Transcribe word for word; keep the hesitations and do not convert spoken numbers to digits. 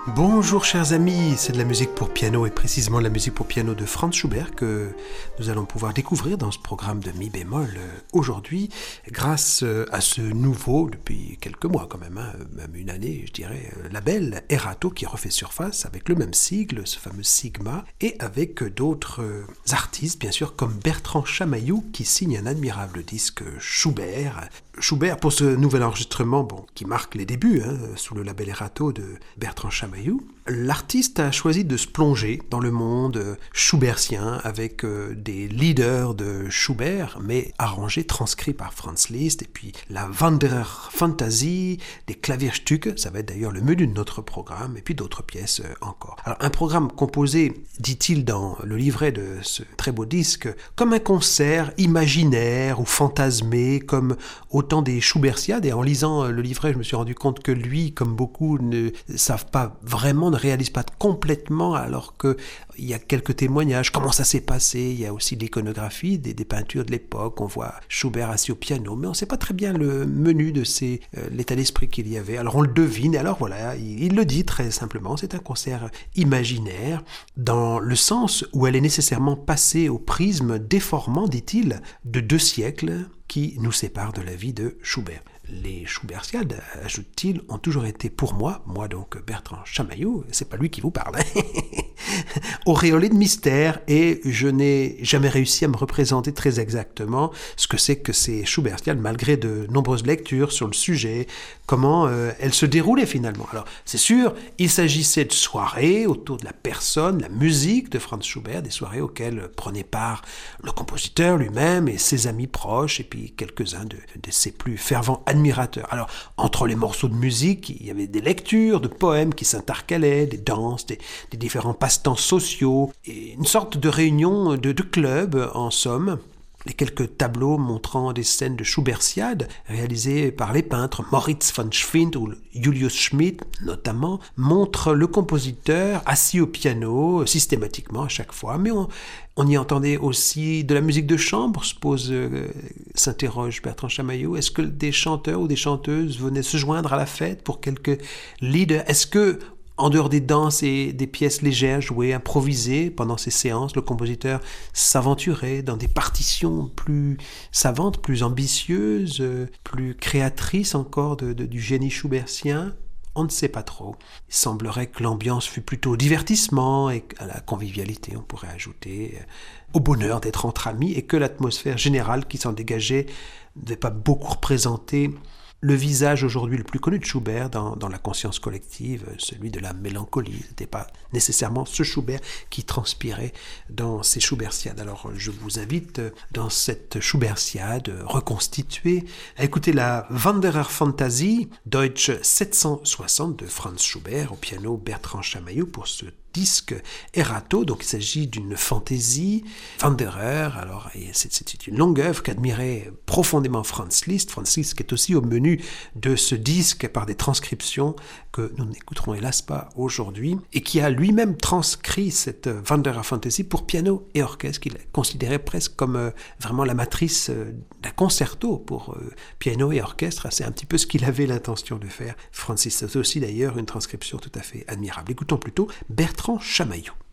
Bonjour chers amis, c'est de la musique pour piano et précisément de la musique pour piano de Franz Schubert que nous allons pouvoir découvrir dans ce programme de mi bémol aujourd'hui grâce à ce nouveau, depuis quelques mois quand même, hein, même une année je dirais, label Erato qui refait surface avec le même sigle, ce fameux Sigma, et avec d'autres artistes bien sûr comme Bertrand Chamaillou qui signe un admirable disque Schubert. Schubert pour ce nouvel enregistrement bon, qui marque les débuts hein, sous le label Erato de Bertrand Chamaillou. L'artiste a choisi de se plonger dans le monde schubertien avec euh, des leaders de Schubert, mais arrangés, transcrits par Franz Liszt, et puis la Wanderer Fantasie, des Klavierstücke, ça va être d'ailleurs le menu de notre programme, et puis d'autres pièces euh, encore. Alors un programme composé, dit-il dans le livret de ce très beau disque, comme un concert imaginaire ou fantasmé, comme autant des Schubertiades, et en lisant le livret, je me suis rendu compte que lui, comme beaucoup, ne savent pas vraiment, ne réalise pas complètement, alors qu'il y a quelques témoignages, comment ça s'est passé, il y a aussi l'iconographie, des, des peintures de l'époque, on voit Schubert assis au piano, mais on ne sait pas très bien le menu de ces, euh, l'état d'esprit qu'il y avait, alors on le devine, et alors voilà, il, il le dit très simplement, c'est un concert imaginaire, dans le sens où elle est nécessairement passée au prisme déformant, dit-il, de deux siècles, qui nous séparent de la vie de Schubert. Les Schubertiades, ajoute-t-il, ont toujours été pour moi, moi donc Bertrand Chamaillou, c'est pas lui qui vous parle, auréolé de mystère, et je n'ai jamais réussi à me représenter très exactement ce que c'est que ces Schubertiades, malgré de nombreuses lectures sur le sujet, comment euh, elles se déroulaient finalement. Alors, c'est sûr, il s'agissait de soirées autour de la personne, la musique de Franz Schubert, des soirées auxquelles prenaient part le compositeur lui-même et ses amis proches, et puis quelques-uns de, de ses plus fervents admirateurs. Alors, entre les morceaux de musique, il y avait des lectures de poèmes qui s'intercalaient, des danses, des, des différents passe-temps sociaux, et une sorte de réunion de, de club, en somme. Les quelques tableaux montrant des scènes de Schubertiades, réalisés par les peintres Moritz von Schwind ou Julius Schmid notamment, montrent le compositeur assis au piano, systématiquement à chaque fois, mais on, on y entendait aussi de la musique de chambre, se pose, euh, s'interroge Bertrand Chamaillou. Est-ce que des chanteurs ou des chanteuses venaient se joindre à la fête pour quelques leaders? Est-ce que en dehors des danses et des pièces légères jouées, improvisées pendant ces séances, le compositeur s'aventurait dans des partitions plus savantes, plus ambitieuses, plus créatrices encore de, de, du génie schubertien? On ne sait pas trop. Il semblerait que l'ambiance fût plutôt au divertissement et à la convivialité, on pourrait ajouter, au bonheur d'être entre amis, et que l'atmosphère générale qui s'en dégageait ne devait pas beaucoup représenter le visage aujourd'hui le plus connu de Schubert dans, dans la conscience collective, celui de la mélancolie. Ce n'était pas nécessairement ce Schubert qui transpirait dans ces Schubertiades. Alors je vous invite dans cette Schubertiade reconstituée à écouter la Wanderer Fantasie, Deutsch sept cent soixante de Franz Schubert, au piano Bertrand Chamaillou pour ce disque Erato. Donc il s'agit d'une fantaisie. Wanderer, alors c'est, c'est une longue œuvre qu'admirait profondément Franz Liszt. Franz Liszt qui est aussi au menu de ce disque par des transcriptions que nous n'écouterons hélas pas aujourd'hui, et qui a lui-même transcrit cette Wanderer Fantasie pour piano et orchestre, qu'il considérait presque comme euh, vraiment la matrice euh, d'un concerto pour euh, piano et orchestre. C'est un petit peu ce qu'il avait l'intention de faire. Franz Liszt, c'est aussi d'ailleurs une transcription tout à fait admirable. Écoutons plutôt Bertrand Chamaillou.